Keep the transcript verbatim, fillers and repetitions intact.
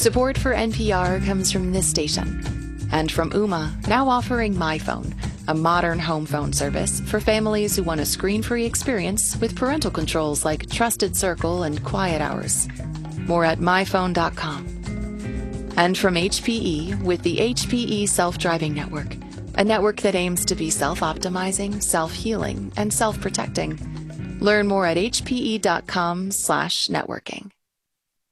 Support for N P R comes from this station and from Ooma, now offering MyPhone, a modern home phone service for families who want a screen-free experience with parental controls like Trusted Circle and Quiet Hours. More at my phone dot com. And from H P E with the H P E Self-Driving Network, a network that aims to be self-optimizing, self-healing, and self-protecting. Learn more at h p e dot com slash networking.